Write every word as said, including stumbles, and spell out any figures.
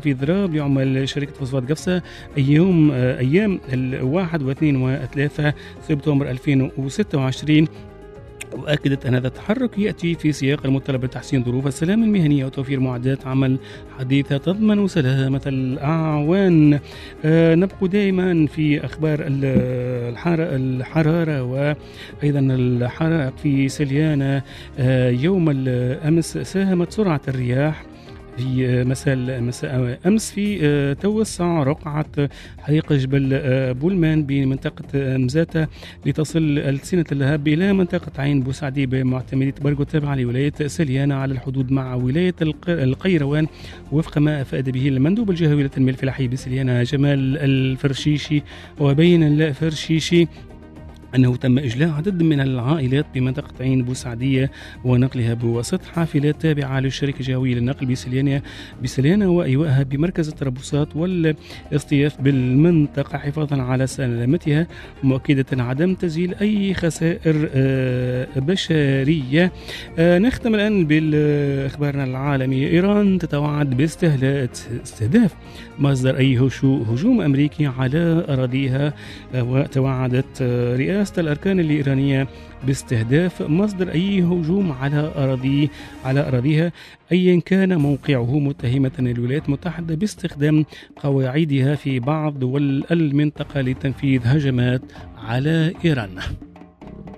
تنفيذ راب لعمال شركة فوسفات قفصة أيام أيام الواحد واثنين وثلاثة سبتمبر ألفين وستة وعشرين. وأكدت أن هذا التحرك يأتي في سياق المطالبة بتحسين ظروف السلام المهنية وتوفير معدات عمل حديثة تضمن سلامة الأعوان. آه نبقى دائما في أخبار الحرارة وأيضا الحرائق في سليانة. آه يوم الأمس ساهمت سرعة الرياح في مساء مساء أمس في توسع رقعة حريق جبل بولمان بمنطقة مزاتة لتصل ألسنة اللهب إلى منطقة عين بوسعدي بمعتمدية برغو التابعة لولاية سليانة على الحدود مع ولاية القيروان، وفق ما أفاد به المندوب الجهوي للتنمية الفلاحية بسليانة جمال الفرشيشي. وبين الفرشيشي أنه تم إجلاء عدد من العائلات بمنطقة عين بوسعدية ونقلها بواسطة حافلات تابعة للشركة الجهوية للنقل بسليانة بسليانة وإيوائها بمركز التربصات والاصطياف بالمنطقة حفاظا على سلامتها، مؤكدة عدم تسجيل أي خسائر بشرية. نختم الآن بالأخبارنا العالمية. إيران تتوعد باستهداف مصدر أي هجوم أمريكي على أراضيها، وتوعدت رئاسة الأركان الإيرانية باستهداف مصدر أي هجوم على أراضي على أراضيها أيا كان موقعه، متهمة الولايات المتحدة باستخدام قواعدها في بعض دول المنطقة لتنفيذ هجمات على إيران.